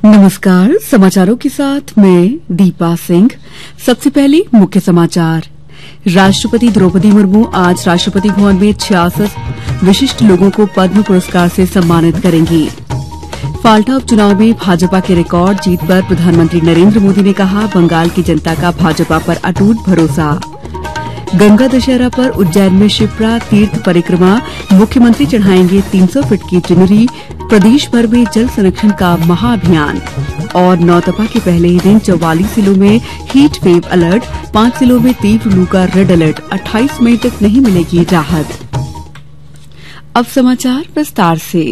नमस्कार, समाचारों के साथ मैं दीपा सिंह। सबसे पहले मुख्य समाचार। राष्ट्रपति द्रौपदी मुर्मू आज राष्ट्रपति भवन में 66 विशिष्ट लोगों को पद्म पुरस्कार से सम्मानित करेंगी। फाल्टा उपचुनाव में भाजपा के रिकॉर्ड जीत पर प्रधानमंत्री नरेंद्र मोदी ने कहा, बंगाल की जनता का भाजपा पर अटूट भरोसा। गंगा दशहरा पर उज्जैन में शिप्रा तीर्थ परिक्रमा, मुख्यमंत्री चढ़ाएंगे 300 फीट की चुनरी। प्रदेश भर में जल संरक्षण का महाअभियान। और नौतपा के पहले ही दिन 44 जिलों में हीट वेव अलर्ट, 5 जिलों में तीव्र लू का रेड अलर्ट, 28 मई तक नहीं मिलेगी राहत। अब समाचार विस्तार से।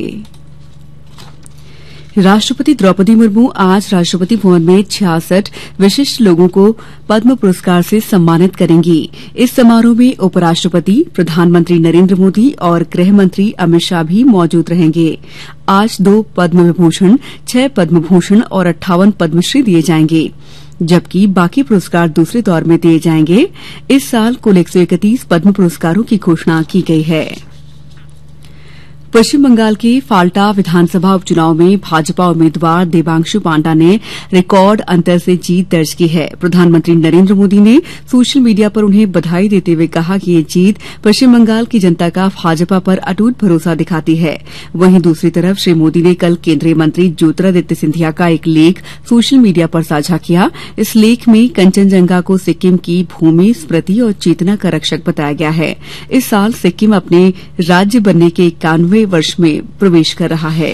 राष्ट्रपति द्रौपदी मुर्मू आज राष्ट्रपति भवन में 66 विशिष्ट लोगों को पद्म पुरस्कार से सम्मानित करेंगी। इस समारोह में उपराष्ट्रपति, प्रधानमंत्री नरेंद्र मोदी और गृह मंत्री अमित शाह भी मौजूद रहेंगे। आज 2 पद्म विभूषण, 6 पद्म भूषण और 58 पद्मश्री दिए जाएंगे, जबकि बाकी पुरस्कार दूसरे दौर में दिए जाएंगे। इस साल कुल 131 पद्म पुरस्कारों की घोषणा की गई है। पश्चिम बंगाल के फाल्टा विधानसभा उपचुनाव में भाजपा उम्मीदवार देवांशु पांडा ने रिकॉर्ड अंतर से जीत दर्ज की है। प्रधानमंत्री नरेंद्र मोदी ने सोशल मीडिया पर उन्हें बधाई देते हुए कहा कि ये जीत पश्चिम बंगाल की जनता का भाजपा पर अटूट भरोसा दिखाती है। वहीं दूसरी तरफ श्री मोदी ने कल केंद्रीय मंत्री ज्योतिरादित्य सिंधिया का एक लेख सोशल मीडिया पर साझा किया। इस लेख में कंचनजंगा को सिक्किम की भूमि, स्मृति और चेतना का रक्षक बताया गया है। इस साल सिक्किम अपने राज्य बनने के 91 वर्ष में प्रवेश कर रहा है।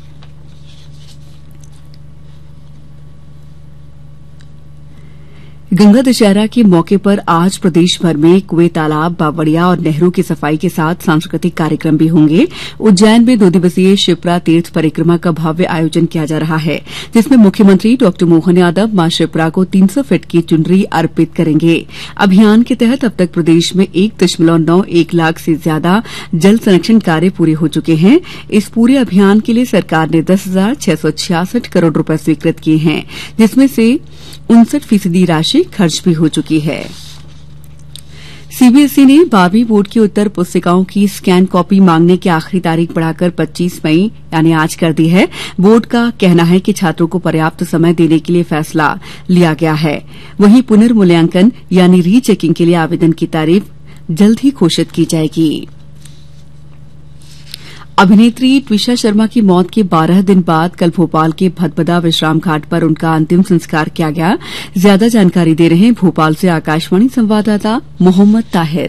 गंगा दशहरा के मौके पर आज प्रदेश भर में कुएं, तालाब, बावड़िया और नहरों की सफाई के साथ सांस्कृतिक कार्यक्रम भी होंगे। उज्जैन में 2 दिवसीय शिप्रा तीर्थ परिक्रमा का भव्य आयोजन किया जा रहा है, जिसमें मुख्यमंत्री डॉ मोहन यादव मां शिप्रा को 300 फीट की चुनरी अर्पित करेंगे। अभियान के तहत अब तक प्रदेश में 1.91 लाख से ज्यादा जल संरक्षण कार्य पूरे हो चुके हैं। इस पूरे अभियान के लिए सरकार ने 10,666 करोड़ रुपए स्वीकृत किए हैं, जिसमें से 59% राशि खर्च भी हो चुकी है। सीबीएसई ने 12वीं बोर्ड की उत्तर पुस्तिकाओं की स्कैन कॉपी मांगने की आखिरी तारीख बढ़ाकर 25 मई यानी आज कर दी है। बोर्ड का कहना है कि छात्रों को पर्याप्त समय देने के लिए फैसला लिया गया है। वहीं पुनर्मूल्यांकन यानी रीचेकिंग के लिए आवेदन की तारीख जल्द ही घोषित की जाएगी। अभिनेत्री ट्विशा शर्मा की मौत के 12 दिन बाद कल भोपाल के भदभदा विश्राम घाट पर उनका अंतिम संस्कार किया गया। ज्यादा जानकारी दे रहे हैं भोपाल से आकाशवाणी संवाददाता मोहम्मद ताहिर।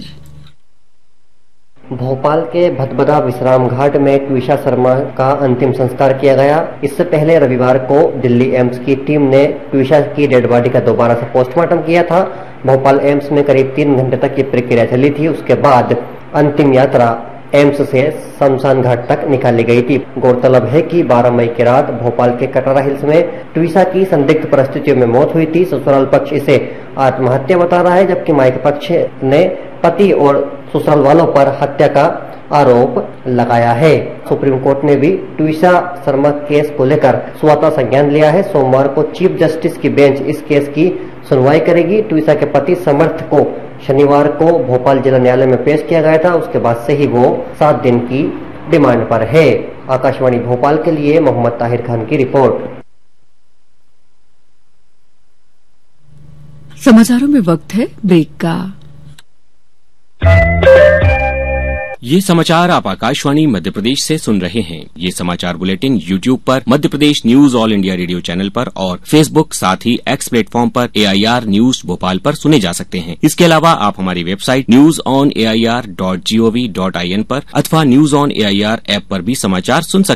भोपाल के भदभदा विश्राम घाट में ट्विशा शर्मा का अंतिम संस्कार किया गया। इससे पहले रविवार को दिल्ली एम्स की टीम ने ट्विशा की डेड बॉडी का दोबारा से पोस्टमार्टम किया था। भोपाल एम्स में करीब 3 घंटे तक ये प्रक्रिया चली थी। उसके बाद अंतिम यात्रा एम्स से शमशान घाट तक निकाली गई थी। गौरतलब है कि 12 मई की रात भोपाल के कटरा हिल्स में ट्विशा की संदिग्ध परिस्थितियों में मौत हुई थी। ससुराल पक्ष इसे आत्महत्या बता रहा है, जबकि मायके पक्ष ने पति और ससुराल वालों पर हत्या का आरोप लगाया है। सुप्रीम कोर्ट ने भी ट्विशा शर्मा केस को लेकर स्वतः संज्ञान लिया है। सोमवार को चीफ जस्टिस की बेंच इस केस की सुनवाई करेगी। ट्विशा के पति समर्थ को शनिवार को भोपाल जिला न्यायालय में पेश किया गया था। उसके बाद से ही वो 7 दिन की डिमांड पर है। आकाशवाणी भोपाल के लिए मोहम्मद ताहिर खान की रिपोर्ट। समाचारों में वक्त है ब्रेक का। ये समाचार आप आकाशवाणी मध्य प्रदेश से सुन रहे हैं। ये समाचार बुलेटिन यूट्यूब पर Madhya Pradesh news all India radio channel पर और फेसबुक साथ ही एक्स प्लेटफॉर्म पर AIR न्यूज भोपाल पर सुने जा सकते हैं। इसके अलावा आप हमारी वेबसाइट newsonair.gov.in पर अथवा न्यूज ऑन AIR ऐप पर भी समाचार सुन सकते हैं।